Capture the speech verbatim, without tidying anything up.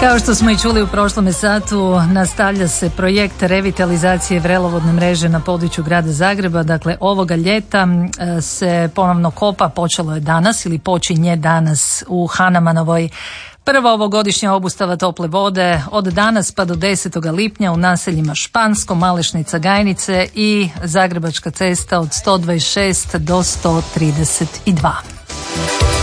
Kao što smo i čuli u prošlome satu, nastavlja se projekt revitalizacije vrelovodne mreže na području grada Zagreba. Dakle, ovoga ljeta se ponovno kopa, počelo je danas ili počinje danas u Hanamanovoj. Prva ovogodišnja obustava tople vode od danas pa do desetog lipnja u naseljima Špansko, Malešnica, Gajnice i Zagrebačka cesta od sto dvadeset šest do sto trideset dva.